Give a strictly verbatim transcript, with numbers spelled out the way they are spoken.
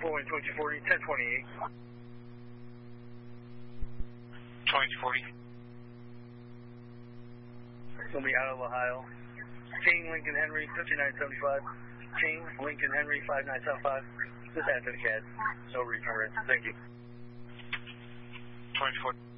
Boeing twenty-two forty, ten twenty-eight. twenty-two forty. It's going to be out of Ohio. King Lincoln Henry, fifty-nine seventy-five. King Lincoln Henry, five nine seven five. Just add to the C A D. No regional rates. Thank you. twenty-two forty.